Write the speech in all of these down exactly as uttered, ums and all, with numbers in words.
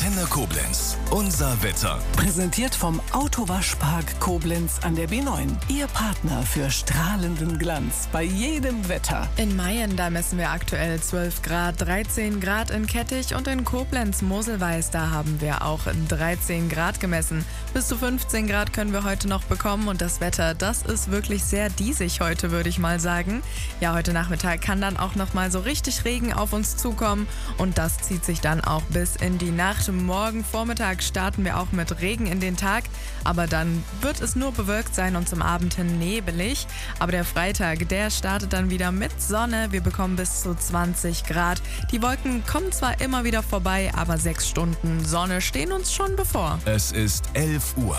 Antenne Koblenz. Unser Wetter. Präsentiert vom Autowaschpark Koblenz an der B neun. Ihr Partner für strahlenden Glanz bei jedem Wetter. In Mayen, da messen wir aktuell zwölf Grad, dreizehn Grad in Kettich und in Koblenz-Moselweiß, da haben wir auch dreizehn Grad gemessen. Bis zu fünfzehn Grad können wir heute noch bekommen und das Wetter, das ist wirklich sehr diesig heute, würde ich mal sagen. Ja, heute Nachmittag kann dann auch noch mal so richtig Regen auf uns zukommen und das zieht sich dann auch bis in die Nacht. Morgen Vormittag starten wir auch mit Regen in den Tag, aber dann wird es nur bewölkt sein und zum Abend hin nebelig. Aber der Freitag, der startet dann wieder mit Sonne. Wir bekommen bis zu zwanzig Grad. Die Wolken kommen zwar immer wieder vorbei, aber sechs Stunden Sonne stehen uns schon bevor. Es ist elf Uhr.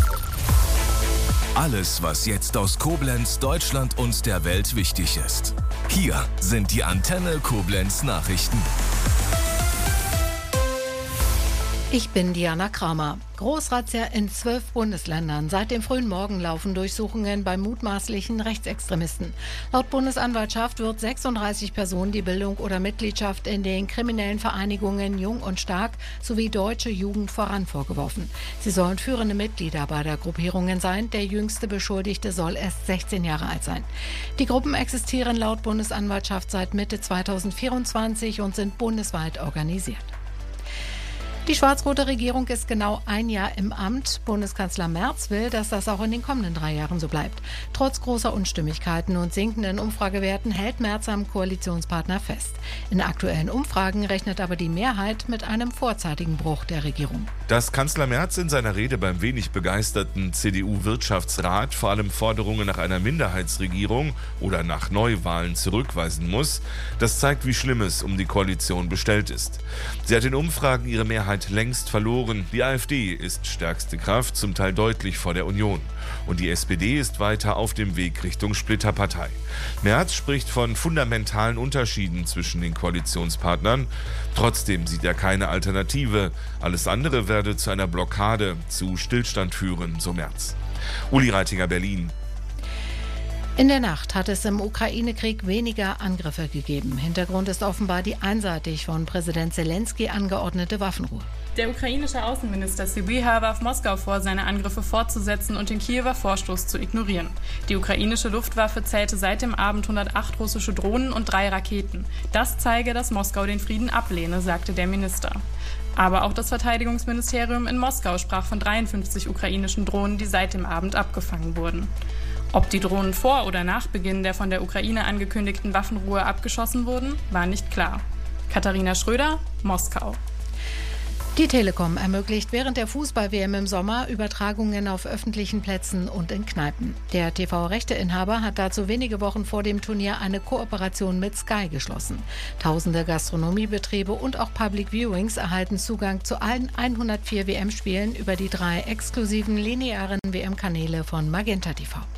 Alles, was jetzt aus Koblenz, Deutschland und der Welt wichtig ist. Hier sind die Antenne Koblenz Nachrichten. Ich bin Diana Kramer. Großrazzia in zwölf Bundesländern. Seit dem frühen Morgen laufen Durchsuchungen bei mutmaßlichen Rechtsextremisten. Laut Bundesanwaltschaft wird sechsunddreißig Personen die Bildung oder Mitgliedschaft in den kriminellen Vereinigungen Jung und Stark sowie Deutsche Jugend voran vorgeworfen. Sie sollen führende Mitglieder beider Gruppierungen sein. Der jüngste Beschuldigte soll erst sechzehn Jahre alt sein. Die Gruppen existieren laut Bundesanwaltschaft seit Mitte zweitausendvierundzwanzig und sind bundesweit organisiert. Die schwarz-rote Regierung ist genau ein Jahr im Amt. Bundeskanzler Merz will, dass das auch in den kommenden drei Jahren so bleibt. Trotz großer Unstimmigkeiten und sinkenden Umfragewerten hält Merz am Koalitionspartner fest. In aktuellen Umfragen rechnet aber die Mehrheit mit einem vorzeitigen Bruch der Regierung. Dass Kanzler Merz in seiner Rede beim wenig begeisterten C D U-Wirtschaftsrat vor allem Forderungen nach einer Minderheitsregierung oder nach Neuwahlen zurückweisen muss, das zeigt, wie schlimm es um die Koalition bestellt ist. Sie hat in Umfragen ihre Mehrheit längst verloren. Die AfD ist stärkste Kraft, zum Teil deutlich vor der Union. Und die S P D ist weiter auf dem Weg Richtung Splitterpartei. Merz spricht von fundamentalen Unterschieden zwischen den Koalitionspartnern. Trotzdem sieht er keine Alternative. Alles andere werde zu einer Blockade, zu Stillstand führen, so Merz. Uli Reitinger, Berlin. In der Nacht hat es im Ukraine-Krieg weniger Angriffe gegeben. Hintergrund ist offenbar die einseitig von Präsident Zelensky angeordnete Waffenruhe. Der ukrainische Außenminister Sybiha warf Moskau vor, seine Angriffe fortzusetzen und den Kiewer Vorstoß zu ignorieren. Die ukrainische Luftwaffe zählte seit dem Abend hundertacht russische Drohnen und drei Raketen. Das zeige, dass Moskau den Frieden ablehne, sagte der Minister. Aber auch das Verteidigungsministerium in Moskau sprach von dreiundfünfzig ukrainischen Drohnen, die seit dem Abend abgefangen wurden. Ob die Drohnen vor oder nach Beginn der von der Ukraine angekündigten Waffenruhe abgeschossen wurden, war nicht klar. Katharina Schröder, Moskau. Die Telekom ermöglicht während der Fußball-W M im Sommer Übertragungen auf öffentlichen Plätzen und in Kneipen. Der T V-Rechteinhaber hat dazu wenige Wochen vor dem Turnier eine Kooperation mit Sky geschlossen. Tausende Gastronomiebetriebe und auch Public Viewings erhalten Zugang zu allen hundertvier W M-Spielen über die drei exklusiven linearen W M-Kanäle von Magenta T V.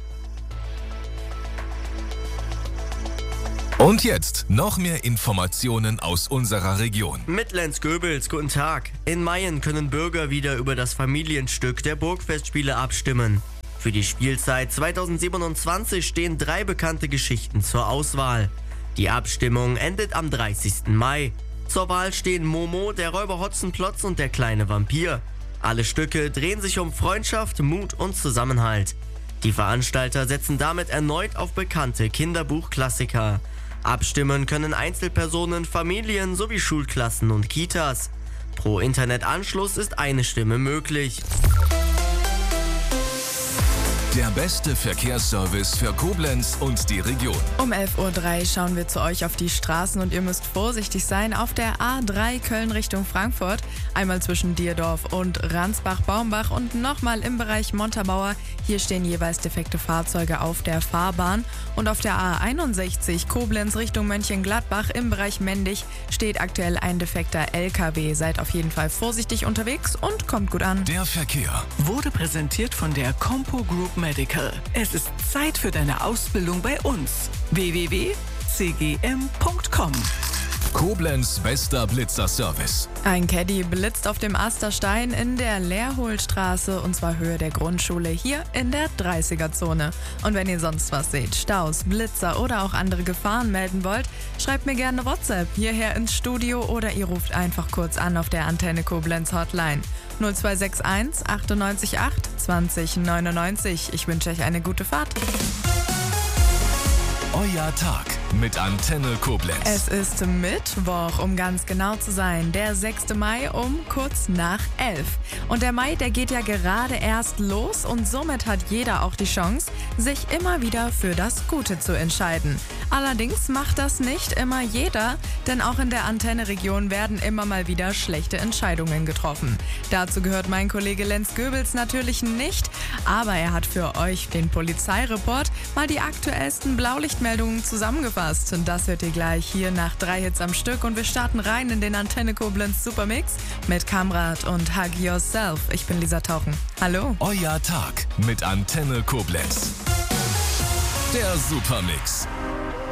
Und jetzt noch mehr Informationen aus unserer Region. Mitlenz-Göbels, guten Tag. In Mayen können Bürger wieder über das Familienstück der Burgfestspiele abstimmen. Für die Spielzeit zweitausendsiebenundzwanzig stehen drei bekannte Geschichten zur Auswahl. Die Abstimmung endet am dreißigsten Mai. Zur Wahl stehen Momo, der Räuber Hotzenplotz und der kleine Vampir. Alle Stücke drehen sich um Freundschaft, Mut und Zusammenhalt. Die Veranstalter setzen damit erneut auf bekannte Kinderbuchklassiker. Abstimmen können Einzelpersonen, Familien sowie Schulklassen und Kitas. Pro Internetanschluss ist eine Stimme möglich. Der beste Verkehrsservice für Koblenz und die Region. Um elf Uhr drei schauen wir zu euch auf die Straßen und ihr müsst vorsichtig sein. Auf der A drei Köln Richtung Frankfurt, einmal zwischen Dierdorf und Ransbach-Baumbach und nochmal im Bereich Montabaur. Hier stehen jeweils defekte Fahrzeuge auf der Fahrbahn. Und auf der A einundsechzig Koblenz Richtung Mönchengladbach im Bereich Mendig steht aktuell ein defekter L K W. Seid auf jeden Fall vorsichtig unterwegs und kommt gut an. Der Verkehr Wurde präsentiert von der Compo Group Medical. Es ist Zeit für deine Ausbildung bei uns. w w w punkt c g m punkt com Koblenz bester Blitzerservice. Ein Caddy blitzt auf dem Asterstein in der Lehrholstraße und zwar Höhe der Grundschule hier in der dreißiger-Zone. Und wenn ihr sonst was seht, Staus, Blitzer oder auch andere Gefahren melden wollt, schreibt mir gerne WhatsApp hierher ins Studio oder ihr ruft einfach kurz an auf der Antenne Koblenz Hotline null zwei sechs eins achtundneunzig acht zwanzig neunundneunzig. Ich wünsche euch eine gute Fahrt. Euer Tag mit Antenne Koblenz. Es ist Mittwoch, um ganz genau zu sein, der sechste Mai um kurz nach elf. Und der Mai, der geht ja gerade erst los und somit hat jeder auch die Chance, sich immer wieder für das Gute zu entscheiden. Allerdings macht das nicht immer jeder, denn auch in der Antenne-Region werden immer mal wieder schlechte Entscheidungen getroffen. Dazu gehört mein Kollege Lenz Goebels natürlich nicht, aber er hat für euch den Polizeireport mal die aktuellsten Blaulichtmeldungen zusammengefasst. Und das hört ihr gleich hier nach drei Hits am Stück und wir starten rein in den Antenne Koblenz Supermix mit Kamrat und Hug Yourself. Ich bin Lisa Tauchen. Hallo. Euer Tag mit Antenne Koblenz. Der Supermix.